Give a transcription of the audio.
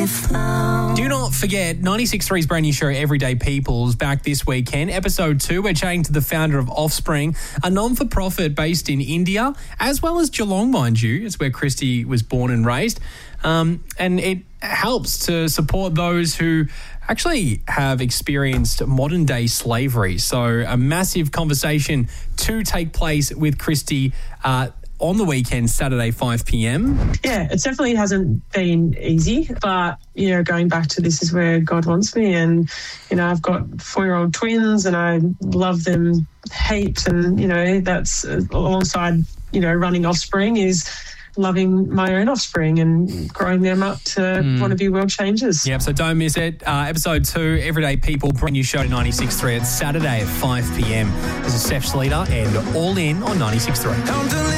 Do not forget, 96.3's brand new show, Everyday People, is back this weekend. Episode 2, we're chatting to the founder of Offspring, a non-for-profit based in India, as well as Geelong, mind you. It's where Christy was born and raised. And it helps to support those who actually have experienced modern-day slavery. So a massive conversation to take place with Christy on the weekend, Saturday, 5 p.m. Yeah, it definitely hasn't been easy, but, going back to this is where God wants me. And, I've got 4-year-old twins and I love them heaps. And, that's alongside, running Offspring is loving my own offspring and growing them up to want to be world changers. Yep, so don't miss it. Episode 2, Everyday People, brand new show to 96.3. It's Saturday at 5 p.m. This is Seth Slater and All In on 96.3.